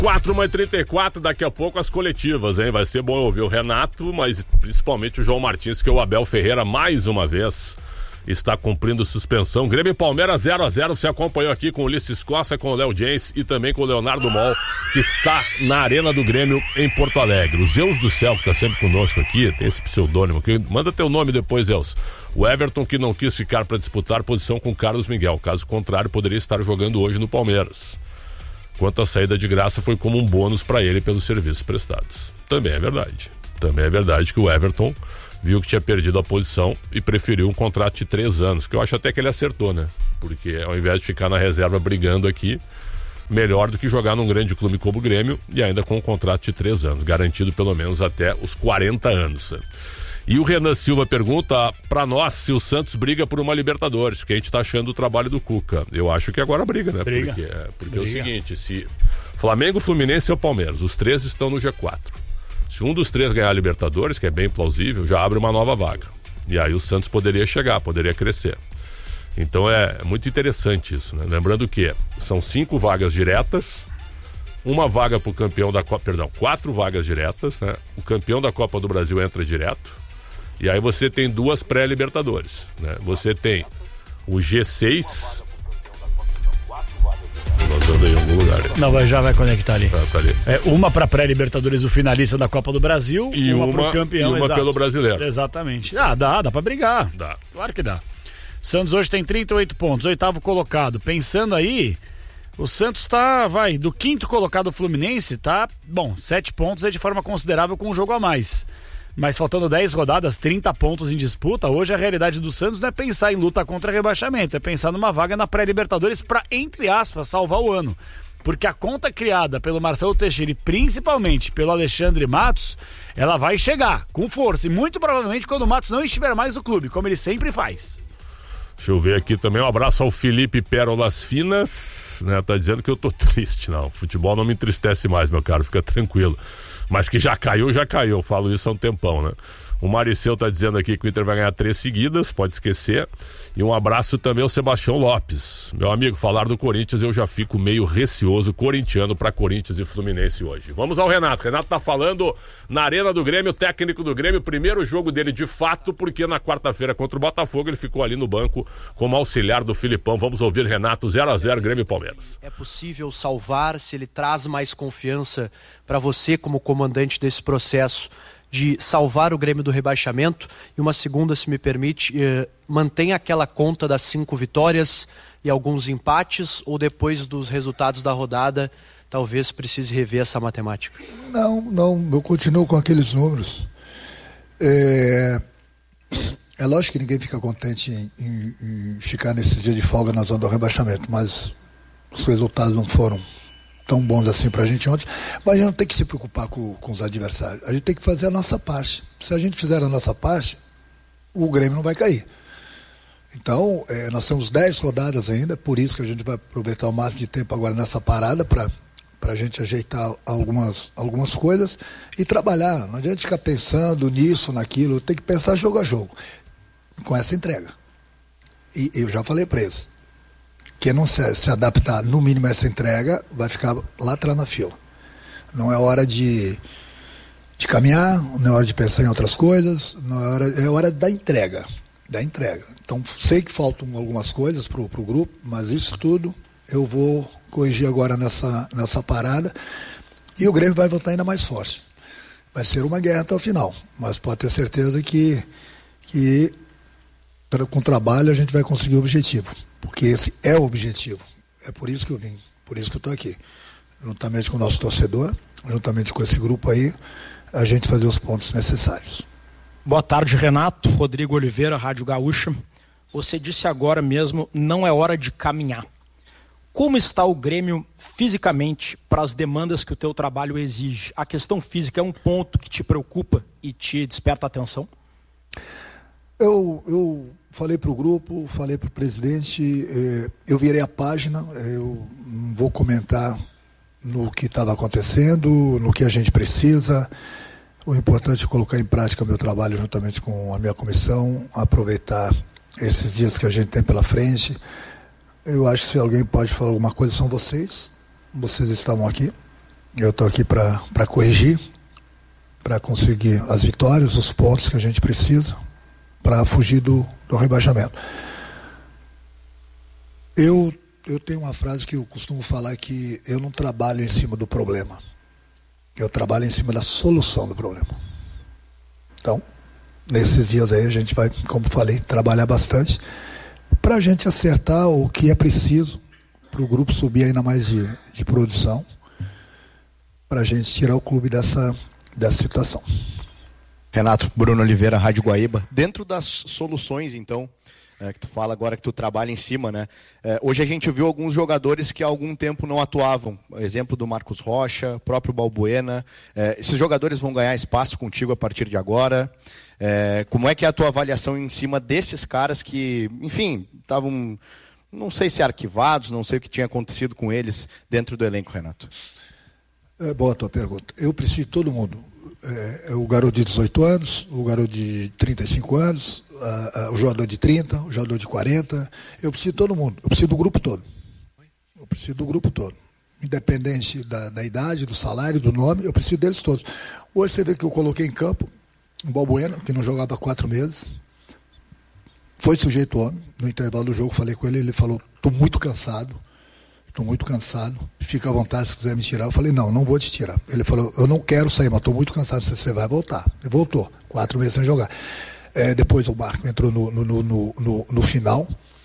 4h34, daqui a pouco as coletivas, hein? Vai ser bom ouvir o Renato, mas principalmente o João Martins, que o Abel Ferreira, mais uma vez, está cumprindo suspensão. Grêmio e Palmeiras 0x0, você acompanhou aqui com o Ulisses Costa, com o Léo James e também com o Leonardo Mol, que está na Arena do Grêmio em Porto Alegre. O Zeus do Céu, que está sempre conosco aqui, tem esse pseudônimo aqui, manda teu nome depois, Zeus. O Everton, que não quis ficar para disputar posição com Carlos Miguel, caso contrário, poderia estar jogando hoje no Palmeiras. Quanto à saída de graça, foi como um bônus para ele pelos serviços prestados. Também é verdade. Também é verdade que o Everton viu que tinha perdido a posição e preferiu um contrato de 3 anos, que eu acho até que ele acertou, né? Porque ao invés de ficar na reserva brigando aqui, melhor do que jogar num grande clube como o Grêmio e ainda com um contrato de 3 anos, garantido pelo menos até os 40 anos. E o Renan Silva pergunta pra nós se o Santos briga por uma Libertadores, que a gente tá achando o trabalho do Cuca. Eu acho que agora briga, né? Porque briga. É o seguinte, se Flamengo, Fluminense ou Palmeiras, os 3 estão no G4. Se um dos 3 ganhar a Libertadores, que é bem plausível, já abre uma nova vaga. E aí o Santos poderia chegar, poderia crescer. Então é muito interessante isso, né? Lembrando que são 5 vagas diretas, uma vaga pro campeão da Copa, 4 vagas diretas, né? O campeão da Copa do Brasil entra direto. E aí você tem 2 pré-Libertadores, né? Você tem o G6... Aí em algum lugar. Não, já vai conectar ali. Tá ali. Uma para pré-Libertadores, o finalista da Copa do Brasil, e uma pro campeão. E uma pelo Brasileiro. Exatamente. Dá para brigar. Dá. Claro que dá. Santos hoje tem 38 pontos, 8º colocado. Pensando aí, o Santos do 5º colocado o Fluminense, 7 pontos é de forma considerável com um jogo a mais. Mas faltando 10 rodadas, 30 pontos em disputa, hoje a realidade do Santos não é pensar em luta contra rebaixamento, é pensar numa vaga na pré-Libertadores para, entre aspas, salvar o ano. Porque a conta criada pelo Marcelo Teixeira e principalmente pelo Alexandre Matos, ela vai chegar com força e muito provavelmente quando o Matos não estiver mais no clube, como ele sempre faz. Deixa eu ver aqui também, um abraço ao Felipe Pérolas Finas, né? Tá dizendo que eu tô triste, não, futebol não me entristece mais, meu caro, fica tranquilo. Mas que já caiu, eu falo isso há um tempão, né? O Maricel tá dizendo aqui que o Inter vai ganhar 3 seguidas, pode esquecer. E um abraço também ao Sebastião Lopes. Meu amigo, falar do Corinthians eu já fico meio receoso, corintiano para Corinthians e Fluminense hoje. Vamos ao Renato. Renato tá falando na Arena do Grêmio, técnico do Grêmio, primeiro jogo dele de fato, porque na quarta-feira contra o Botafogo ele ficou ali no banco como auxiliar do Filipão. Vamos ouvir Renato, 0x0, Grêmio e Palmeiras. É possível salvar se ele traz mais confiança para você como comandante desse processo de salvar o Grêmio do rebaixamento? E uma segunda, se me permite, mantém aquela conta das 5 vitórias e alguns empates, ou depois dos resultados da rodada talvez precise rever essa matemática? Não, eu continuo com aqueles números. É lógico que ninguém fica contente em ficar nesse dia de folga na zona do rebaixamento, mas os resultados não foram tão bons assim pra gente ontem, mas a gente não tem que se preocupar com os adversários, a gente tem que fazer a nossa parte. Se a gente fizer a nossa parte, o Grêmio não vai cair. Então, nós temos 10 rodadas ainda, por isso que a gente vai aproveitar o máximo de tempo agora nessa parada para a gente ajeitar algumas coisas e trabalhar. Não adianta ficar pensando nisso, naquilo, tem que pensar jogo a jogo, com essa entrega. E eu já falei para eles, quem não se adaptar no mínimo a essa entrega vai ficar lá atrás na fila. Não é hora de caminhar, não é hora de pensar em outras coisas, é hora da entrega. Então sei que faltam algumas coisas pro grupo, mas isso tudo eu vou corrigir agora nessa parada, e o Grêmio vai voltar ainda mais forte. Vai ser uma guerra até o final, mas pode ter certeza que com trabalho a gente vai conseguir o objetivo, porque esse é o objetivo. É por isso que eu vim, por isso que eu estou aqui, juntamente com o nosso torcedor, juntamente com esse grupo aí, a gente fazer os pontos necessários. Boa tarde, Renato. Rodrigo Oliveira, Rádio Gaúcha. Você disse agora mesmo, não é hora de caminhar. Como está o Grêmio fisicamente para as demandas que o teu trabalho exige? A questão física é um ponto que te preocupa e te desperta atenção? Eu falei para o grupo, falei para o presidente, eu virei a página, eu não vou comentar no que estava acontecendo, no que a gente precisa. O importante é colocar em prática o meu trabalho juntamente com a minha comissão, aproveitar esses dias que a gente tem pela frente. Eu acho que se alguém pode falar alguma coisa são vocês estavam aqui, Eu estou aqui para corrigir, para conseguir as vitórias, os pontos que a gente precisa para fugir do rebaixamento. Eu tenho uma frase que eu costumo falar, que eu não trabalho em cima do problema, eu trabalho em cima da solução do problema. Então, nesses dias aí a gente vai, como falei, trabalhar bastante para a gente acertar o que é preciso para o grupo subir ainda mais de produção, para a gente tirar o clube dessa situação. Renato, Bruno Oliveira, Rádio Guaíba. Dentro das soluções, então, que tu fala agora, que tu trabalha em cima, né? Hoje a gente viu alguns jogadores que há algum tempo não atuavam. Exemplo do Marcos Rocha, próprio Balbuena. Esses jogadores vão ganhar espaço contigo a partir de agora. Como é que é a tua avaliação em cima desses caras que, enfim, estavam, não sei se arquivados, não sei o que tinha acontecido com eles dentro do elenco, Renato? Boa a tua pergunta. Eu preciso de todo mundo. O garoto de 18 anos, o garoto de 35 anos, o jogador de 30, o jogador de 40. Eu preciso de todo mundo. Eu preciso do grupo todo. Independente da idade, do salário, do nome, eu preciso deles todos. Hoje você vê que eu coloquei em campo um Balbuena, que não jogava há 4 meses. Foi sujeito homem. No intervalo do jogo, falei com ele, ele falou: estou muito cansado, fica à vontade se quiser me tirar. Eu falei: não vou te tirar. Ele falou: eu não quero sair, mas estou muito cansado, você vai voltar. Ele voltou, 4 meses sem jogar. Depois o Marco entrou no final.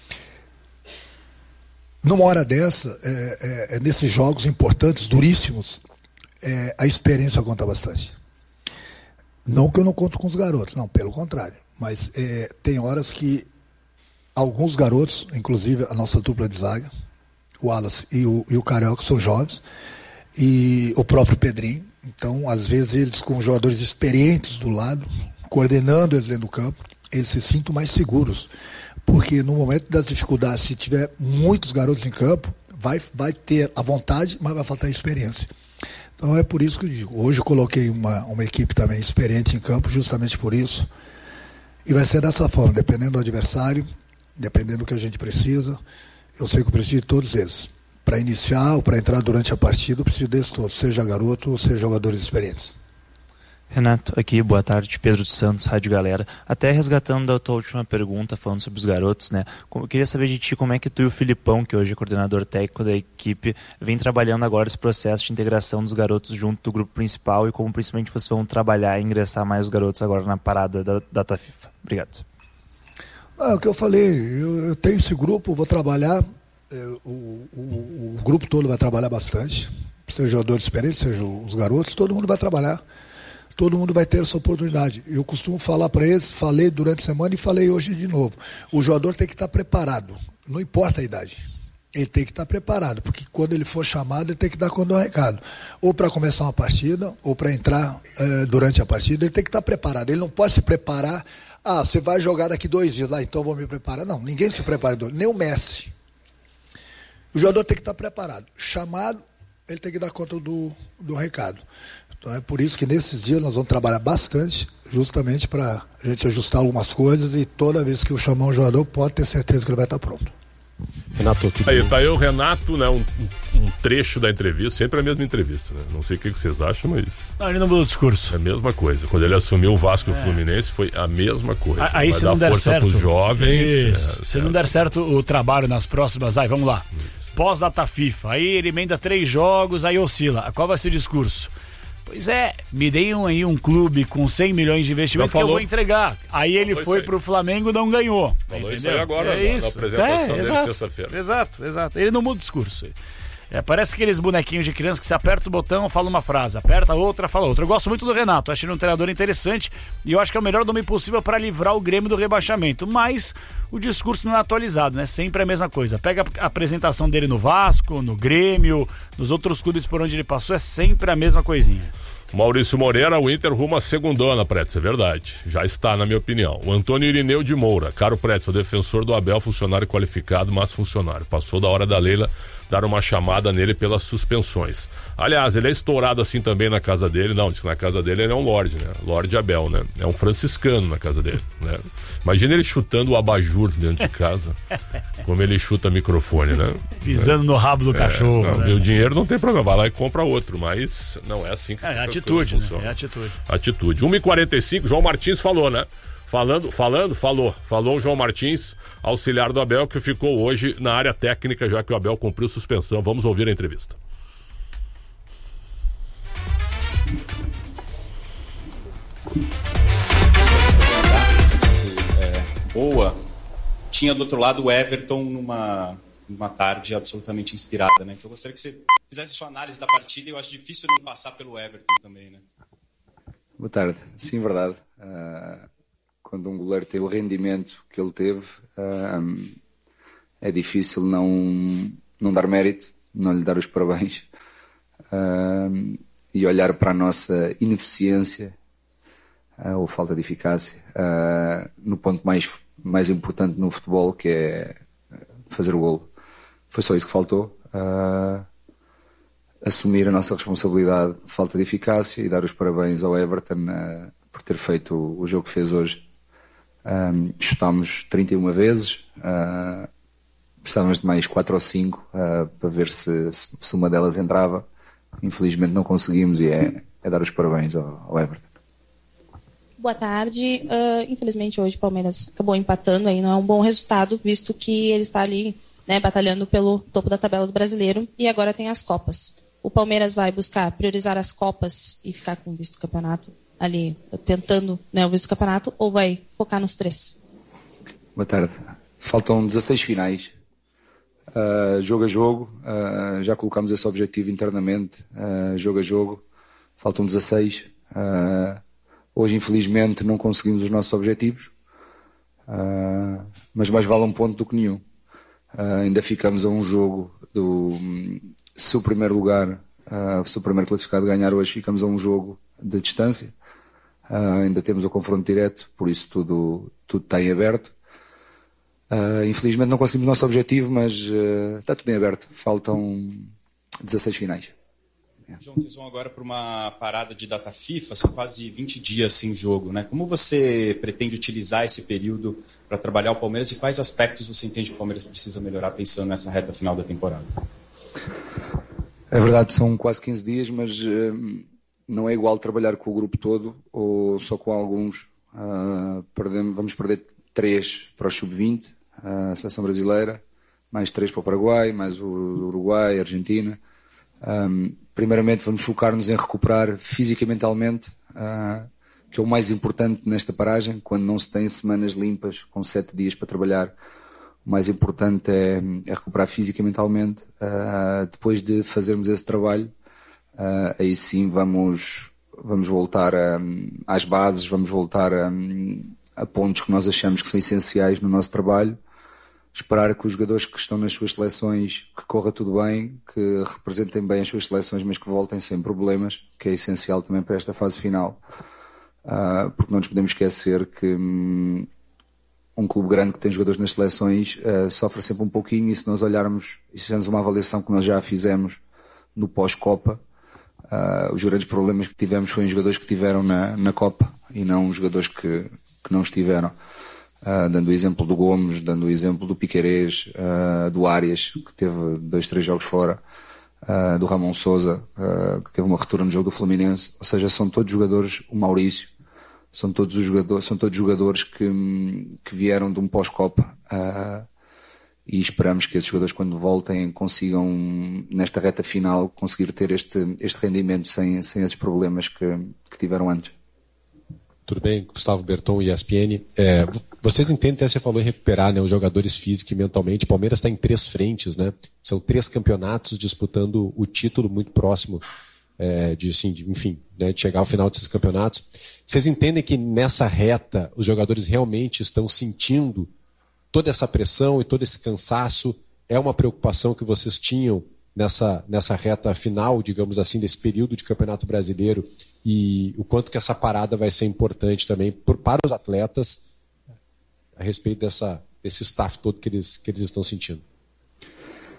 Numa hora dessa, nesses jogos importantes, duríssimos, a experiência conta bastante. Não que eu não conto com os garotos, não, pelo contrário. Mas tem horas que alguns garotos, inclusive a nossa dupla de zaga, o Wallace e o Carioca, são jovens, e o próprio Pedrinho. Então, às vezes, eles com jogadores experientes do lado, coordenando eles dentro do campo, eles se sintam mais seguros. Porque no momento das dificuldades, se tiver muitos garotos em campo, vai ter a vontade, mas vai faltar a experiência. Então é por isso que eu digo. Hoje eu coloquei uma equipe também experiente em campo, justamente por isso. E vai ser dessa forma, dependendo do adversário, dependendo do que a gente precisa. Eu sei que eu preciso de todos eles. Para iniciar ou para entrar durante a partida, eu preciso deles todos, seja garoto ou seja jogadores experientes. Renato, aqui, boa tarde, Pedro dos Santos, Rádio Galera. Até resgatando da tua última pergunta, falando sobre os garotos, né? Eu queria saber de ti como é que tu e o Filipão, que hoje é coordenador técnico da equipe, vem trabalhando agora esse processo de integração dos garotos junto do grupo principal e como principalmente vocês vão trabalhar e ingressar mais os garotos agora na parada da data FIFA. Obrigado. O que eu falei, eu tenho esse grupo, vou trabalhar, o grupo todo vai trabalhar bastante, seja jogadores experientes, seja os garotos, todo mundo vai trabalhar, todo mundo vai ter essa oportunidade. Eu costumo falar para eles, falei durante a semana e falei hoje de novo, o jogador tem que estar preparado, não importa a idade, ele tem que estar preparado, porque quando ele for chamado, ele tem que dar conta do recado, ou para começar uma partida, ou para entrar durante a partida, ele tem que estar preparado, ele não pode se preparar. Você vai jogar daqui 2 dias lá, então vou me preparar. Não, ninguém se prepara, nem o Messi. O jogador tem que estar preparado. Chamado, ele tem que dar conta do recado. Então é por isso que nesses dias nós vamos trabalhar bastante, justamente para a gente ajustar algumas coisas e toda vez que eu chamar um jogador, pode ter certeza que ele vai estar pronto. Renato, aí tá aí o Renato, né? Um trecho da entrevista, sempre a mesma entrevista, né? Não sei o que vocês acham, mas. Não, ele não mudou o discurso. É a mesma coisa. Quando ele assumiu o Vasco e o Fluminense, foi a mesma coisa. Aí se não der certo. Pros jovens. Se não der certo o trabalho nas próximas. Vamos lá. Pós-data FIFA. Aí ele emenda 3 jogos, aí oscila. Qual vai ser o discurso? Pois me deem aí um clube com 100 milhões de investimento que eu vou entregar. Aí ele foi pro Flamengo e não ganhou. Falou entendeu? isso aí agora, na apresentação dele sexta-feira. Exato. Ele não muda o discurso. Parece aqueles bonequinhos de criança que você aperta o botão, fala uma frase, aperta outra, fala outra. Eu gosto muito do Renato, acho ele um treinador interessante e eu acho que é o melhor nome possível para livrar o Grêmio do rebaixamento. Mas o discurso não é atualizado, né? Sempre a mesma coisa. Pega a apresentação dele no Vasco, no Grêmio, nos outros clubes por onde ele passou, é sempre a mesma coisinha. Maurício Moreira, o Inter rumo a segundona, Pretz, é verdade. Já está, na minha opinião. O Antônio Irineu de Moura, caro Pretz, o defensor do Abel, funcionário qualificado, mas funcionário. Passou da hora da Leila dar uma chamada nele pelas suspensões. Aliás, ele é estourado assim também na casa dele. Não, diz que na casa dele ele é um Lorde, né? Lorde Abel, né? É um franciscano na casa dele, né? Imagina ele chutando o abajur dentro de casa. Como ele chuta microfone, né? Pisando no rabo do cachorro. Não, né? o dinheiro não tem problema, vai lá e compra outro, mas não é assim que É atitude, né? É atitude. Atitude. 1h45, João Martins falou, né? Falou o João Martins, auxiliar do Abel, que ficou hoje na área técnica, já que o Abel cumpriu suspensão. Vamos ouvir a entrevista. Boa. Tinha do outro lado o Everton numa tarde absolutamente inspirada, né? Então eu gostaria que você fizesse sua análise da partida, e eu acho difícil não passar pelo Everton também, né? Boa tarde. Sim, verdade. Quando um goleiro tem o rendimento que ele teve, é difícil não dar mérito, não lhe dar os parabéns, e olhar para a nossa ineficiência ou falta de eficácia no ponto mais importante no futebol, que é fazer o golo. Foi só isso que faltou. Assumir a nossa responsabilidade de falta de eficácia e dar os parabéns ao Everton por ter feito o jogo que fez hoje. Chutámos 31 vezes, precisávamos de mais 4 ou 5 para ver se uma delas entrava. Infelizmente não conseguimos, e é dar os parabéns ao Everton. Boa tarde. Infelizmente hoje o Palmeiras acabou empatando, aí não é um bom resultado, visto que ele está ali, né, batalhando pelo topo da tabela do Brasileiro, e agora tem as Copas. O Palmeiras vai buscar priorizar as Copas e ficar com o visto do campeonato ali, tentando, né, o visto do campeonato, ou vai focar nos 3? Boa tarde. Faltam 16 finais. Jogo a jogo, já colocámos esse objetivo internamente, jogo a jogo. Faltam 16. Hoje, infelizmente, não conseguimos os nossos objetivos, mas mais vale um ponto do que nenhum. Ainda ficamos a um jogo se o primeiro lugar, se o primeiro classificado ganhar hoje, ficamos a um jogo de distância. Ainda temos o confronto direto, por isso tudo está em aberto. Infelizmente não conseguimos o nosso objetivo, mas está tudo em aberto. Faltam 16 finais. João, vocês vão agora para uma parada de data FIFA, são quase 20 dias sem jogo, né? Como você pretende utilizar esse período para trabalhar o Palmeiras, e quais aspectos você entende que o Palmeiras precisa melhorar pensando nessa reta final da temporada? É verdade, são quase 15 dias, mas não é igual trabalhar com o grupo todo ou só com alguns. Vamos perder 3 para o Sub-20, a seleção brasileira, mais 3 para o Paraguai, mais o Uruguai, a Argentina. Primeiramente vamos focar-nos em recuperar física e mentalmente, que é o mais importante nesta paragem, quando não se tem semanas limpas com 7 dias para trabalhar. O mais importante é recuperar física e mentalmente. Depois de fazermos esse trabalho, aí sim vamos voltar às bases, vamos voltar a pontos que nós achamos que são essenciais no nosso trabalho. Esperar que os jogadores que estão nas suas seleções, que corra tudo bem, que representem bem as suas seleções, mas que voltem sem problemas, que é essencial também para esta fase final. Porque não nos podemos esquecer que um clube grande que tem jogadores nas seleções sofre sempre um pouquinho, e se nós olharmos e fizermos uma avaliação que nós já fizemos no pós-Copa, os grandes problemas que tivemos foram os jogadores que estiveram na Copa e não os jogadores que não estiveram. Dando o exemplo do Gomes, dando o exemplo do Piquerez, do Arias, que teve 2-3 jogos fora, do Ramon Sousa, que teve uma ruptura no jogo do Fluminense. Ou seja, são todos jogadores, o Maurício, são todos jogadores que vieram de um pós-Copa, e esperamos que esses jogadores, quando voltem, consigam, nesta reta final, conseguir ter este rendimento sem esses problemas que tiveram antes. Tudo bem, Gustavo Berton, ESPN. Vocês entendem, você falou em recuperar, né, os jogadores física e mentalmente. O Palmeiras está em 3 frentes, né? São 3 campeonatos disputando o título muito próximo de chegar ao final desses campeonatos. Vocês entendem que nessa reta os jogadores realmente estão sentindo toda essa pressão e todo esse cansaço? É uma preocupação que vocês tinham nessa reta final, digamos assim, desse período de Campeonato Brasileiro, e o quanto que essa parada vai ser importante também para os atletas a respeito desse staff todo que eles estão sentindo?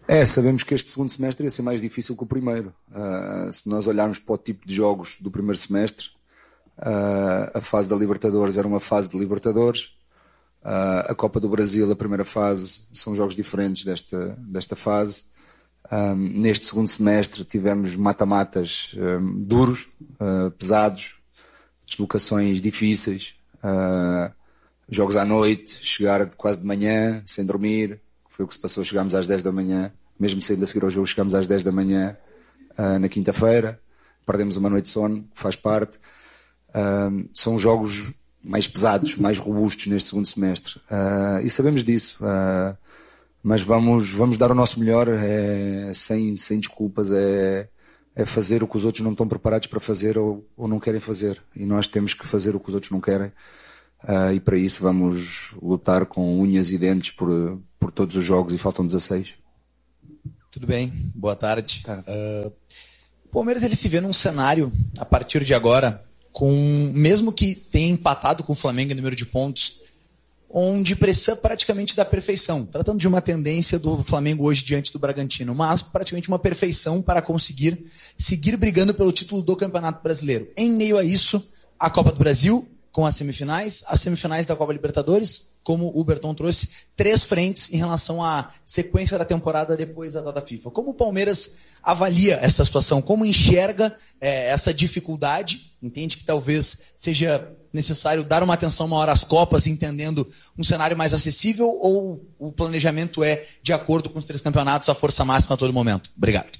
Sabemos que este segundo semestre ia ser mais difícil que o primeiro. Se nós olharmos para o tipo de jogos do primeiro semestre, a fase da Libertadores era uma fase de Libertadores. A Copa do Brasil, a primeira fase, são jogos diferentes desta fase. Neste segundo semestre tivemos mata-matas duros, pesados, deslocações difíceis, jogos à noite, chegar quase de manhã, sem dormir, foi o que se passou, chegámos às 10 da manhã, mesmo saindo a seguir ao jogo, chegámos às 10 da manhã na quinta-feira, perdemos uma noite de sono, que faz parte. São jogos mais pesados, mais robustos neste segundo semestre, e sabemos disso, mas vamos dar o nosso melhor, sem desculpas, é fazer o que os outros não estão preparados para fazer ou não querem fazer, e nós temos que fazer o que os outros não querem, e para isso vamos lutar com unhas e dentes por todos os jogos, e faltam 16. Tudo bem, boa tarde. O Palmeiras ele se vê num cenário, a partir de agora, mesmo que tenha empatado com o Flamengo em número de pontos, onde precisa praticamente da perfeição, tratando de uma tendência do Flamengo hoje diante do Bragantino, mas praticamente uma perfeição para conseguir seguir brigando pelo título do Campeonato Brasileiro. Em meio a isso, a Copa do Brasil, com as semifinais da Copa Libertadores, como o Berton trouxe, 3 frentes em relação à sequência da temporada depois da data FIFA. Como o Palmeiras avalia essa situação? Como enxerga essa dificuldade? Entende que talvez seja necessário dar uma atenção maior às Copas, entendendo um cenário mais acessível, ou o planejamento é de acordo com os 3 campeonatos, a força máxima a todo momento? Obrigado.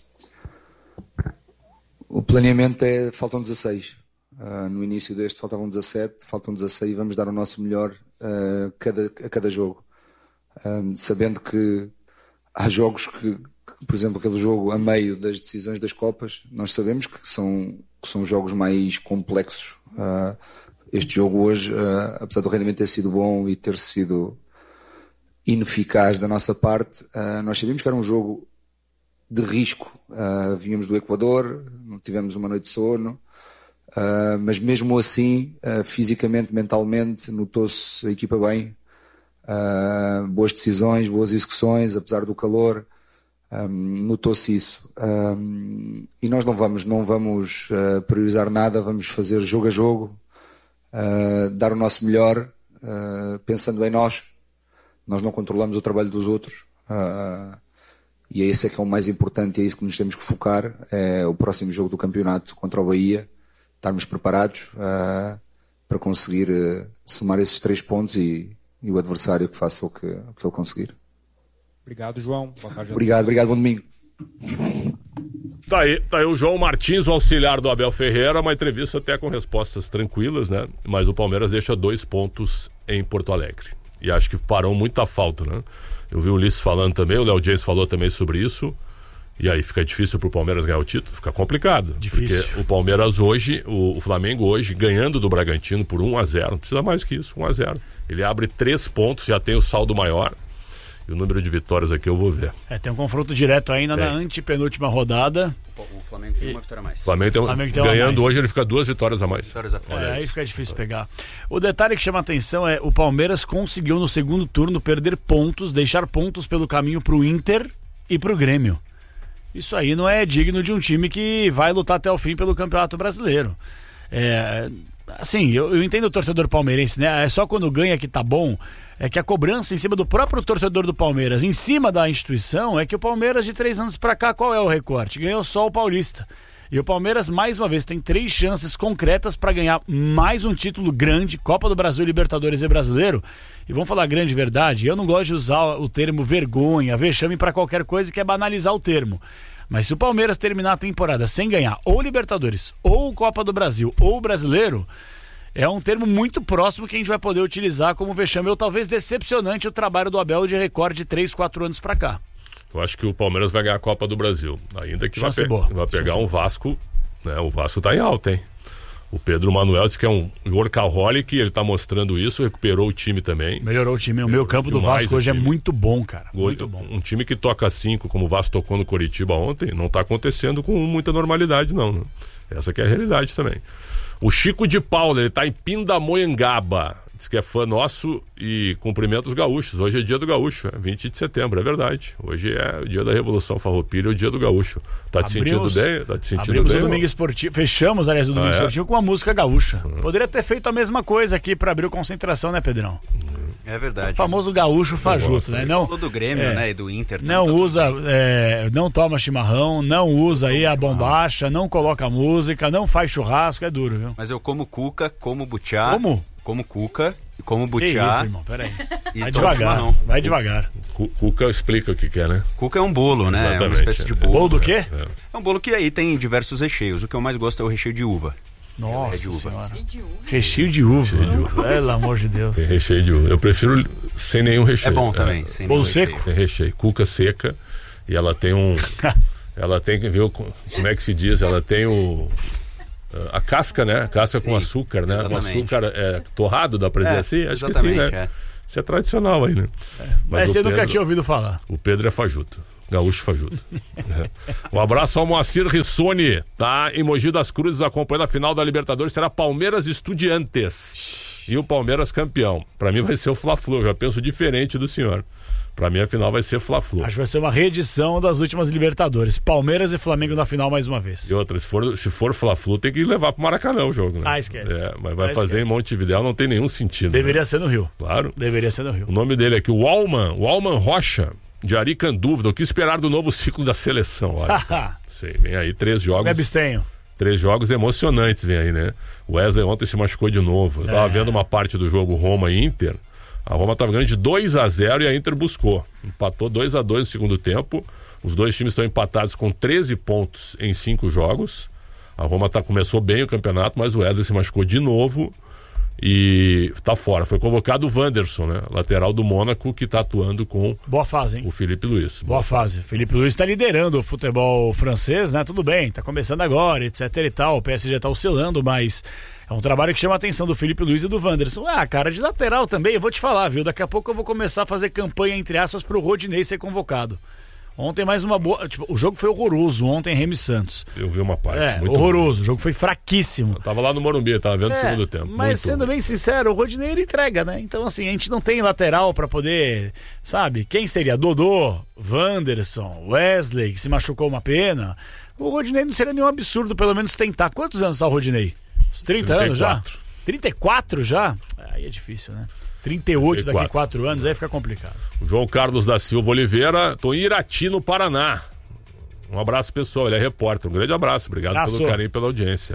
O planeamento faltam 16. No início deste faltavam 17, faltam 16 e vamos dar o nosso melhor a cada jogo. Sabendo que há jogos que, por exemplo, aquele jogo a meio das decisões das Copas, nós sabemos que são jogos mais complexos. Este jogo hoje, apesar do rendimento ter sido bom e ter sido ineficaz da nossa parte, nós sabíamos que era um jogo de risco. Vínhamos do Equador, não tivemos uma noite de sono, mas mesmo assim, fisicamente, mentalmente, notou-se a equipa bem, boas decisões, boas execuções, apesar do calor, notou-se isso. E nós não vamos priorizar nada, vamos fazer jogo a jogo, dar o nosso melhor, pensando em nós. Nós não controlamos o trabalho dos outros, e é esse que é o mais importante, é isso que nos temos que focar, é o próximo jogo do campeonato contra o Bahia, estarmos preparados para conseguir somar esses 3 pontos e o adversário que faça o que ele conseguir. Obrigado, João. Boa tarde. Obrigado, bom domingo. Tá aí o João Martins, o auxiliar do Abel Ferreira, uma entrevista até com respostas tranquilas, né? Mas o Palmeiras deixa 2 pontos em Porto Alegre. E acho que parou muita falta, né? Eu vi o Ulisses falando também, o Léo James falou também sobre isso. E aí fica difícil pro Palmeiras ganhar o título? Fica complicado. Difícil. Porque o Palmeiras hoje, o Flamengo hoje, ganhando do Bragantino por 1-0, não precisa mais que isso, 1-0. Ele abre 3 pontos, já tem o saldo maior. E o número de vitórias aqui eu vou ver. Tem um confronto direto ainda na antepenúltima rodada. O Flamengo tem uma vitória a mais. Flamengo tem ganhando hoje, ele fica 2 vitórias a mais. Aí fica difícil pegar. O detalhe que chama a atenção é o Palmeiras conseguiu no segundo turno perder pontos, deixar pontos pelo caminho pro Inter e pro Grêmio. Isso aí não é digno de um time que vai lutar até o fim pelo Campeonato Brasileiro. Assim, eu entendo o torcedor palmeirense, né? É só quando ganha que tá bom. É que a cobrança em cima do próprio torcedor do Palmeiras, em cima da instituição, é que o Palmeiras de 3 anos pra cá, qual é o recorte? Ganhou só o Paulista. E o Palmeiras, mais uma vez, tem 3 chances concretas para ganhar mais um título grande, Copa do Brasil, Libertadores e Brasileiro. E vamos falar a grande verdade, eu não gosto de usar o termo vergonha, vexame para qualquer coisa que é banalizar o termo. Mas se o Palmeiras terminar a temporada sem ganhar ou Libertadores, ou Copa do Brasil, ou Brasileiro, é um termo muito próximo que a gente vai poder utilizar como vexame, ou talvez decepcionante o trabalho do Abel de recorde de 3, 4 anos para cá. Eu acho que o Palmeiras vai ganhar a Copa do Brasil. Ainda que vai pegar um Vasco, né? O Vasco tá em alta, hein? O Pedro Manuel disse que é um workaholic, ele tá mostrando isso, recuperou o time também. Melhorou o time, o meio campo do Vasco hoje é muito bom, cara. Muito bom. Um time que toca 5, como o Vasco tocou no Coritiba ontem, não tá acontecendo com muita normalidade, não, né? Essa que é a realidade também. O Chico de Paula, ele tá em Pindamonhangaba. Diz que é fã nosso e cumprimenta os gaúchos. Hoje é dia do gaúcho, 20 de setembro, é verdade. Hoje é o dia da Revolução Farroupilha e o dia do gaúcho. Tá te sentindo bem? Tá te sentindo abrimos bem? O Domingo Esportivo, fechamos, aliás, o Domingo Esportivo com uma música gaúcha. Poderia ter feito a mesma coisa aqui para abrir o Concentração, né, Pedrão? É verdade. O famoso gaúcho fajuto, né? Não, do Grêmio, né, e do Inter. Não usa, não toma chimarrão, não usa aí a bombacha, não coloca música, não faz churrasco, é duro, viu? Mas eu como cuca, como butiá. Como? Como cuca e como Que isso, isso, irmão, peraí. Vai tomo devagar, chimarrão. vai devagar. Cuca explica o que é, né? Cuca é um bolo, né? Exatamente, É uma espécie de bolo. Bolo do quê? É um bolo que aí tem diversos recheios. O que eu mais gosto é o recheio de uva. Nossa de uva. senhora. Recheio de uva. Pelo amor de Deus. Tem recheio de uva. Eu prefiro sem nenhum recheio. É bom também. Sem Bolo nenhum seco? recheio. Tem recheio. Cuca seca. E ela tem ela tem, viu, como é que se diz? Ela tem a casca, né? A casca com açúcar, né? Exatamente. Um açúcar torrado, dá pra dizer assim? Acho que sim, exatamente, né? Isso é tradicional aí, né? Mas você o nunca Pedro- tinha ouvido falar. O Pedro é fajuto. Gaúcho fajuto. Um abraço ao Moacir Rissoni, tá? Em Mogi das Cruzes, acompanhando a final da Libertadores. Será Palmeiras e Estudiantes. E o Palmeiras campeão. Pra mim vai ser o Fla-Flu. Eu já penso diferente do senhor. Pra mim a final vai ser Fla-Flu. Acho que vai ser uma reedição das últimas Libertadores. Palmeiras e Flamengo na final mais uma vez. E outra, se for Fla-Flu, tem que levar pro Maracanã o jogo, né? Ah, esquece. Mas vai Ah, fazer esquece. em Montevidéu, não tem nenhum sentido. Deveria né? ser no Rio. Claro. Deveria ser no Rio. O nome dele aqui, o Alman Rocha, de Aricandúvida. O que esperar do novo ciclo da seleção? Olha, sei, vem aí 3 jogos. Me abstenho. 3 jogos emocionantes vem aí, né? O Wesley ontem se machucou de novo. Eu tava vendo uma parte do jogo Roma e Inter. A Roma tava ganhando de 2-0 e a Inter buscou. Empatou 2-2 no segundo tempo. Os dois times estão empatados com 13 pontos em 5 jogos. A Roma começou bem o campeonato, mas o Wesley se machucou de novo e tá fora. Foi convocado o Wanderson, né? Lateral do Mônaco, que tá atuando com Boa fase, hein? o Felipe Luiz. Boa fase. Felipe Luiz está liderando o futebol francês, né? Tudo bem, tá começando agora, etc e tal. O PSG tá oscilando, mas é um trabalho que chama a atenção do Felipe Luiz e do Wanderson. Ah, cara, de lateral também, eu vou te falar, viu? Daqui a pouco eu vou começar a fazer campanha, entre aspas, pro Rodinei ser convocado. Ontem mais uma boa... Tipo, o jogo foi horroroso ontem, Remy Santos. Eu vi uma parte. Muito horroroso. ruim. O jogo foi fraquíssimo. Eu tava lá no Morumbi, tava vendo o segundo tempo. Mas Muito sendo ruim. bem sincero, o Rodinei ele entrega, né? Então assim, a gente não tem lateral pra poder, sabe? Quem seria? Dodô, Wanderson, Wesley, que se machucou uma pena. O Rodinei não seria nenhum absurdo, pelo menos tentar. Quantos anos tá o Rodinei? Uns 30 anos já? 34 já? Aí é difícil, né? 38 daqui a 4 anos, aí fica complicado. O João Carlos da Silva Oliveira, tô em Irati, no Paraná. Um abraço, pessoal, ele é repórter. Um grande abraço, obrigado pelo carinho e pela audiência.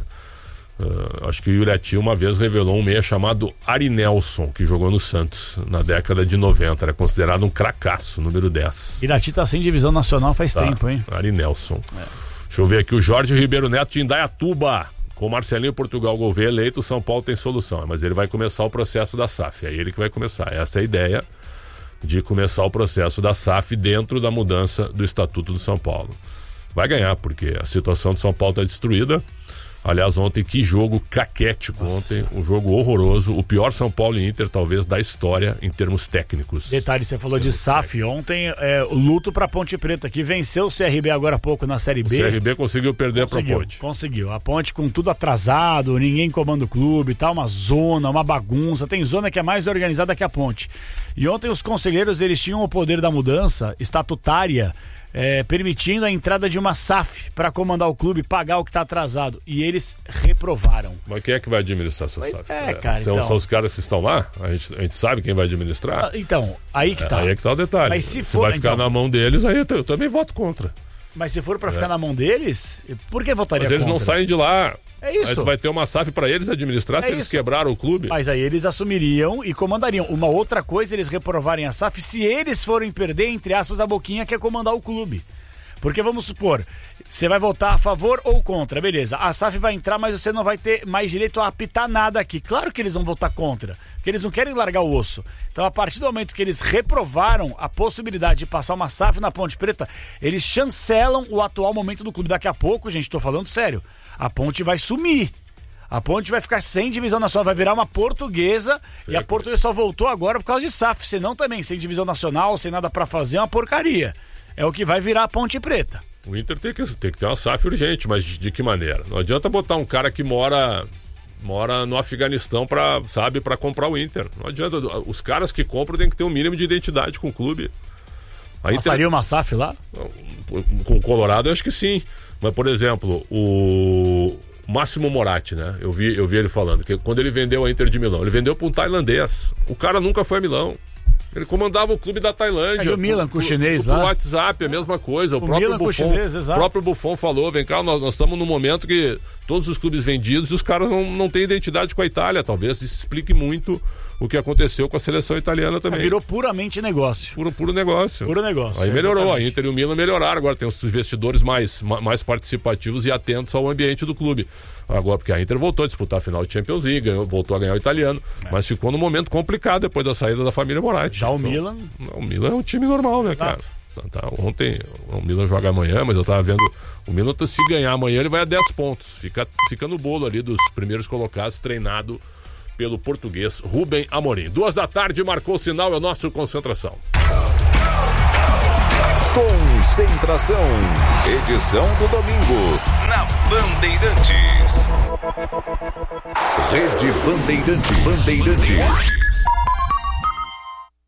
Acho que o Irati uma vez revelou um meia chamado Ari Nelson, que jogou no Santos na década de 90. Era considerado um cracaço, número 10. Irati tá sem divisão nacional faz tempo, hein? Ari Nelson. Deixa eu ver aqui, o Jorge Ribeiro Neto de Indaiatuba. Com Marcelinho Portugal Gouveia eleito, o São Paulo tem solução. Mas ele vai começar o processo da SAF. É ele que vai começar. Essa é a ideia de começar o processo da SAF dentro da mudança do Estatuto do São Paulo. Vai ganhar, porque a situação do São Paulo está destruída. Aliás, ontem, que jogo caquético. Ontem, um jogo horroroso. O pior São Paulo e Inter, talvez, da história em termos técnicos. Detalhe, você falou de SAF ontem, o luto pra Ponte Preta, que venceu o CRB agora há pouco na Série B. O CRB conseguiu perder pra Ponte. Conseguiu. A Ponte com tudo atrasado, ninguém comanda o clube, tá uma zona, uma bagunça. Tem zona que é mais organizada que a Ponte. E ontem os conselheiros, eles tinham o poder da mudança estatutária, permitindo a entrada de uma SAF para comandar o clube, pagar o que está atrasado. E eles reprovaram. Mas quem é que vai administrar essa SAF? Cara, são os caras que estão lá? A gente sabe quem vai administrar? Então, aí que tá. Aí é que tá o detalhe. Mas se vai ficar na mão deles, aí eu também voto contra. Mas se for para ficar na mão deles, por que votaria contra? Mas eles não saem de lá. É isso. Aí tu vai ter uma SAF para eles administrar se eles quebraram o clube. Mas aí eles assumiriam e comandariam. Uma outra coisa, eles reprovarem a SAF se eles forem perder, entre aspas, a boquinha que é comandar o clube. Porque vamos supor, você vai votar a favor ou contra, beleza. A SAF vai entrar, mas você não vai ter mais direito a apitar nada aqui. Claro que eles vão votar contra, porque eles não querem largar o osso. Então, a partir do momento que eles reprovaram a possibilidade de passar uma SAF na Ponte Preta, eles chancelam o atual momento do clube. Daqui a pouco, gente, tô falando sério, a Ponte vai sumir. A Ponte vai ficar sem divisão nacional, vai virar uma portuguesa, e a portuguesa só voltou agora por causa de SAF. Senão também, sem divisão nacional, sem nada pra fazer, é uma porcaria. É o que vai virar a Ponte Preta. O Inter tem que ter uma SAF urgente, mas de que maneira? Não adianta botar um cara que mora mora no Afeganistão para comprar o Inter. Não adianta, os caras que compram têm que ter um mínimo de identidade com o clube. Passaria uma SAF lá? Com o Colorado eu acho que sim. Mas, por exemplo, o Máximo Moratti, né? Eu vi ele falando que quando ele vendeu a Inter de Milão, ele vendeu para um tailandês. O cara nunca foi a Milão. Ele comandava o clube da Tailândia. O Milan com o chinês lá. O WhatsApp, a mesma coisa. O próprio Buffon falou, vem cá, nós estamos num momento que todos os clubes vendidos e os caras não têm identidade com a Itália. Talvez isso explique muito o que aconteceu com a seleção italiana também. Virou puramente negócio. Puro negócio. Puro negócio. Aí melhorou. A Inter e o Milan melhoraram. Agora tem os investidores mais participativos e atentos ao ambiente do clube. Agora, porque a Inter voltou a disputar a final de Champions League, voltou a ganhar o italiano, mas ficou num momento complicado depois da saída da família Moratti. Já o Milan? O Milan é um time normal, né, Exato. Cara? Ontem, o Milan joga amanhã, mas eu tava vendo, o Milan, se ganhar amanhã, ele vai a 10 pontos. Fica no bolo ali dos primeiros colocados, treinado pelo português Rubem Amorim. 14h, marcou o sinal, é o nosso Concentração. Concentração, edição do domingo, na Bandeirantes. Rede Bandeirantes.